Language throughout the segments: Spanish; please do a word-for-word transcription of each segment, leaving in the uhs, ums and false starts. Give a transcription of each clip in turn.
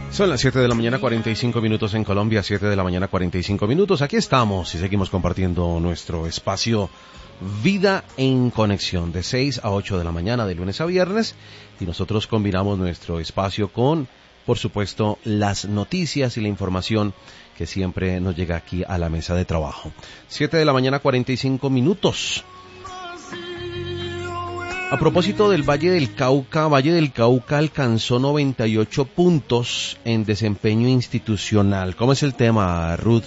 Son las siete de la mañana, cuarenta y cinco minutos en Colombia, siete de la mañana, cuarenta y cinco minutos. Aquí estamos y seguimos compartiendo nuestro espacio Vida en Conexión, de seis a ocho de la mañana, de lunes a viernes. Y nosotros combinamos nuestro espacio con, por supuesto, las noticias y la información que siempre nos llega aquí a la mesa de trabajo. siete de la mañana, cuarenta y cinco minutos. A propósito del Valle del Cauca, Valle del Cauca alcanzó noventa y ocho puntos en desempeño institucional. ¿Cómo es el tema, Ruth?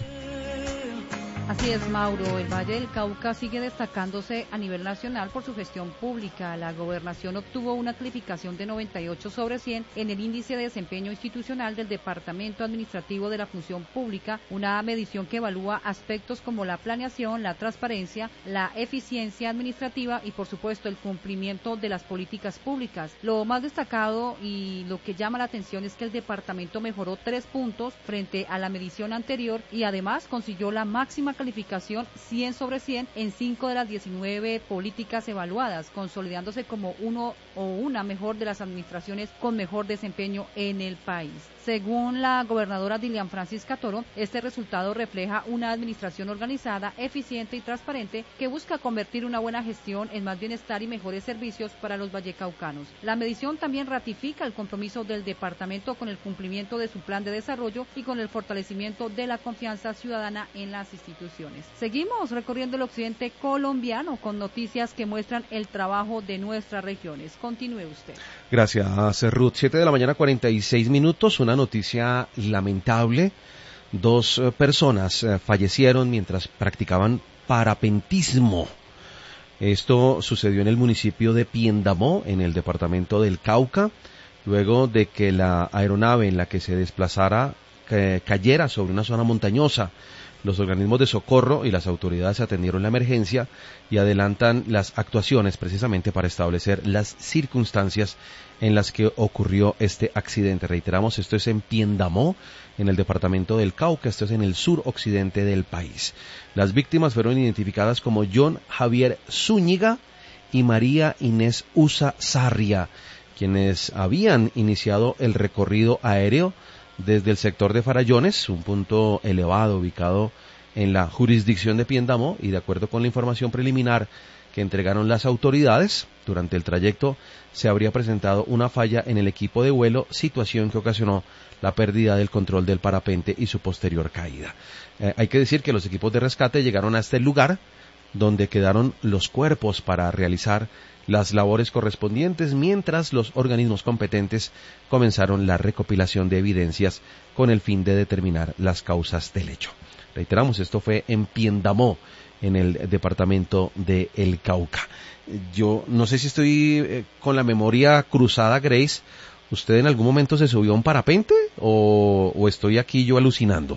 Así es, Mauro. El Valle del Cauca sigue destacándose a nivel nacional por su gestión pública. La gobernación obtuvo una calificación de noventa y ocho sobre cien en el índice de desempeño institucional del Departamento Administrativo de la Función Pública, una medición que evalúa aspectos como la planeación, la transparencia, la eficiencia administrativa y, por supuesto, el cumplimiento de las políticas públicas. Lo más destacado y lo que llama la atención es que el departamento mejoró tres puntos frente a la medición anterior y además consiguió la máxima calificación cien sobre cien en cinco de las diecinueve políticas evaluadas, consolidándose como uno o una mejor de las administraciones con mejor desempeño en el país. Según la gobernadora Dilian Francisca Toro, este resultado refleja una administración organizada, eficiente y transparente que busca convertir una buena gestión en más bienestar y mejores servicios para los vallecaucanos. La medición también ratifica el compromiso del departamento con el cumplimiento de su plan de desarrollo y con el fortalecimiento de la confianza ciudadana en las instituciones. Seguimos recorriendo el occidente colombiano con noticias que muestran el trabajo de nuestras regiones. Continúe usted. Gracias, Ruth. siete de la mañana, cuarenta y seis minutos. Una noticia lamentable. Dos eh, personas eh, fallecieron mientras practicaban parapentismo. Esto sucedió en el municipio de Piendamó, en el departamento del Cauca, luego de que la aeronave en la que se desplazara eh, cayera sobre una zona montañosa. Los organismos de socorro y las autoridades atendieron la emergencia y adelantan las actuaciones precisamente para establecer las circunstancias en las que ocurrió este accidente. Reiteramos, esto es en Piendamó, en el departamento del Cauca, esto es en el sur occidente del país. Las víctimas fueron identificadas como John Javier Zúñiga y María Inés Usa Sarria, quienes habían iniciado el recorrido aéreo desde el sector de Farallones, un punto elevado ubicado en la jurisdicción de Piendamó, y de acuerdo con la información preliminar que entregaron las autoridades, durante el trayecto se habría presentado una falla en el equipo de vuelo, situación que ocasionó la pérdida del control del parapente y su posterior caída. Eh, hay que decir que los equipos de rescate llegaron a este lugar, donde quedaron los cuerpos para realizar las labores correspondientes, mientras los organismos competentes comenzaron la recopilación de evidencias con el fin de determinar las causas del hecho. Reiteramos, esto fue en Piendamó, en el departamento de El Cauca. Yo no sé si estoy eh, con la memoria cruzada, Grace. ¿Usted en algún momento se subió a un parapente o, o estoy aquí yo alucinando?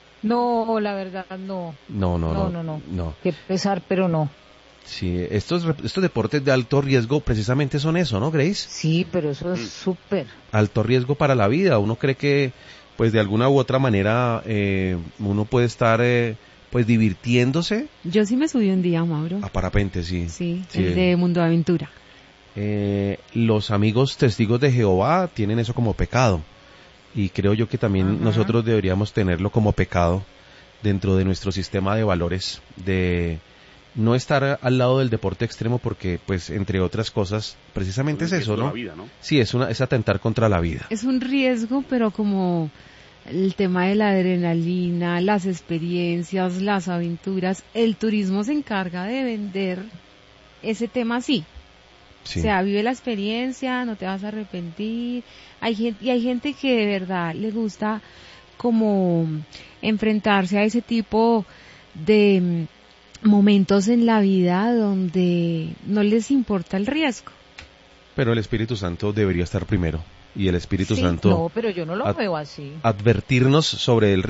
No, la verdad, no. No, no, no. No, no, no. no. Qué pesar, pero no. Sí, estos, estos deportes de alto riesgo precisamente son eso, ¿no, Grace? Sí, pero eso es súper. Alto riesgo para la vida. Uno cree que, pues, de alguna u otra manera, eh, uno puede estar, eh, pues, divirtiéndose. Yo sí me subí un día, Mauro. A parapente, sí. Sí, sí. el de Mundo Aventura. Eh, los amigos testigos de Jehová tienen eso como pecado. Y creo yo que también Ajá. nosotros deberíamos tenerlo como pecado dentro de nuestro sistema de valores, de no estar al lado del deporte extremo, porque, pues, entre otras cosas, precisamente es eso, ¿no? La vida, ¿no? Sí, es una, es atentar contra la vida. Es un riesgo, pero como el tema de la adrenalina, las experiencias, las aventuras, el turismo se encarga de vender ese tema así. Sí. O sea, vive la experiencia, no te vas a arrepentir. Hay gente, y hay gente que de verdad le gusta como enfrentarse a ese tipo de momentos en la vida donde no les importa el riesgo. Pero el Espíritu Santo debería estar primero, y el Espíritu sí, Santo no, pero yo no lo ad- veo así. advertirnos sobre el